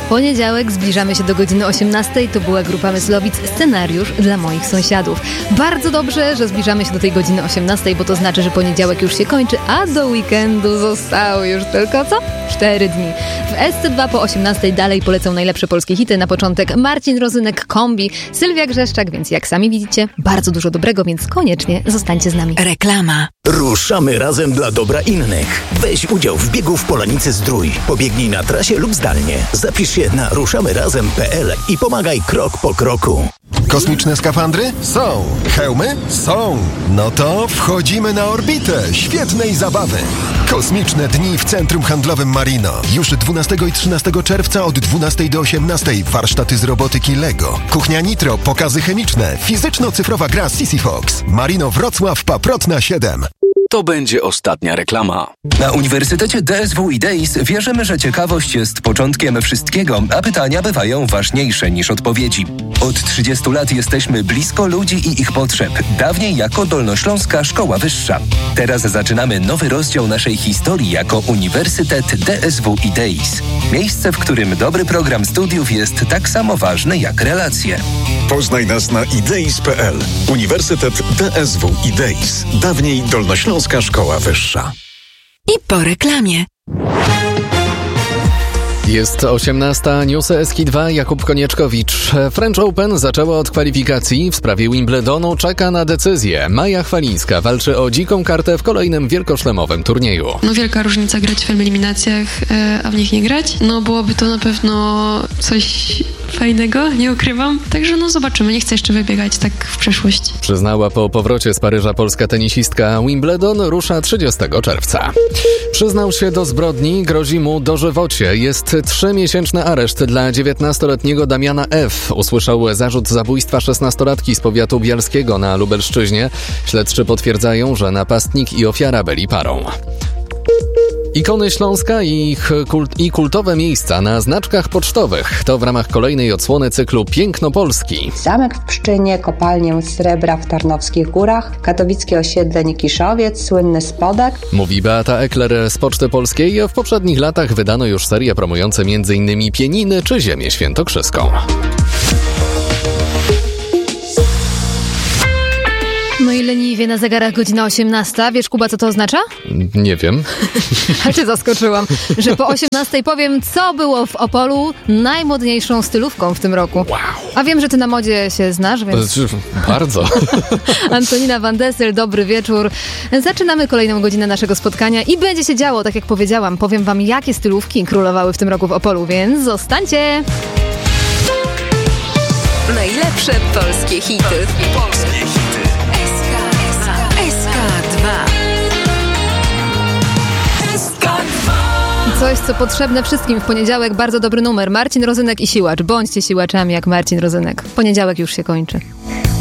Poniedziałek, zbliżamy się do godziny 18. To była grupa Myslowic Scenariusz dla moich sąsiadów. Bardzo dobrze, że zbliżamy się do tej godziny 18, bo to znaczy, że poniedziałek już się kończy, a do weekendu zostały już tylko co? 4 dni. W SC2 po 18 dalej polecą najlepsze polskie hity. Na początek Marcin Rozynek, Kombi, Sylwia Grzeszczak, więc jak sami widzicie, bardzo dużo dobrego, więc koniecznie zostańcie z nami. Reklama. Ruszamy razem dla dobra innych. Weź udział w biegu w Polanicy Zdrój. Pobiegnij na trasie lub zdalnie. Zapisz się na ruszamyrazem.pl i pomagaj krok po kroku. Kosmiczne skafandry? Są. Hełmy? Są. No to wchodzimy na orbitę świetnej zabawy. Kosmiczne dni w Centrum Handlowym Marino. Już 12 i 13 czerwca od 12 do 18. Warsztaty z robotyki LEGO. Kuchnia Nitro, pokazy chemiczne, fizyczno-cyfrowa gra Sisyfox. Marino Wrocław, Paprotna 7. To będzie ostatnia reklama. Na Uniwersytecie DSW i DEIS wierzymy, że ciekawość jest początkiem wszystkiego, a pytania bywają ważniejsze niż odpowiedzi. Od 30 lat jesteśmy blisko ludzi i ich potrzeb. Dawniej jako Dolnośląska Szkoła Wyższa. Teraz zaczynamy nowy rozdział naszej historii jako Uniwersytet DSW i DEIS. Miejsce, w którym dobry program studiów jest tak samo ważny jak relacje. Poznaj nas na ideis.pl. Uniwersytet DSW i DEIS. Dawniej Dolnośląska Szkoła Wyższa. I po reklamie. Jest 18. Newsy Eski2, Jakub Konieczkowicz. French Open zaczęło od kwalifikacji. W sprawie Wimbledonu czeka na decyzję. Maja Chwalińska walczy o dziką kartę w kolejnym wielkoszlemowym turnieju. Wielka różnica grać w eliminacjach, a w nich nie grać. Byłoby to na pewno coś fajnego, nie ukrywam. Także zobaczymy, nie chcę jeszcze wybiegać tak w przeszłość. Przyznała po powrocie z Paryża polska tenisistka. Wimbledon rusza 30 czerwca. Przyznał się do zbrodni, grozi mu dożywocie. Jest 3-miesięczny areszt dla 19-letniego Damiana F. Usłyszał zarzut zabójstwa 16-latki z powiatu bielskiego na Lubelszczyźnie. Śledczy potwierdzają, że napastnik i ofiara byli parą. Ikony Śląska i kultowe miejsca na znaczkach pocztowych. To w ramach kolejnej odsłony cyklu Piękno Polski. Zamek w Pszczynie, kopalnię srebra w Tarnowskich Górach, katowickie osiedle Nikiszowiec, słynny Spodek. Mówi Beata Ekler z Poczty Polskiej. W poprzednich latach wydano już serie promujące m.in. Pieniny czy Ziemię Świętokrzyską. I leniwie na zegarach godzina 18. Wiesz, Kuba, co to oznacza? Nie wiem. A cię zaskoczyłam, że po 18 powiem, co było w Opolu najmodniejszą stylówką w tym roku. Wow. A wiem, że ty na modzie się znasz, więc... Bardzo. Antonina Van Dessel, dobry wieczór. Zaczynamy kolejną godzinę naszego spotkania i będzie się działo, tak jak powiedziałam. Powiem wam, jakie stylówki królowały w tym roku w Opolu, więc zostańcie! Najlepsze polskie hity. Coś, co potrzebne wszystkim w poniedziałek. Bardzo dobry numer. Marcin Rozynek i Siłacz. Bądźcie siłaczami jak Marcin Rozynek. Poniedziałek już się kończy.